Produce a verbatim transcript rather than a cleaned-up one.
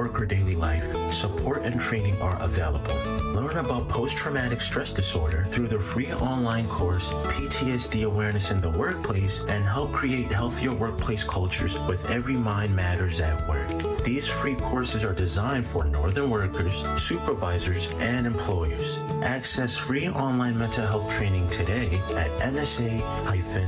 work or daily life, support and training are available. Learn about post-traumatic stress disorder through their free online course, P T S D Awareness in the Workplace, and help create healthier workplace cultures with Every Mind Matters at Work. These free courses are designed for Northern workers, supervisors, and employers. Access free online mental health training today at N S A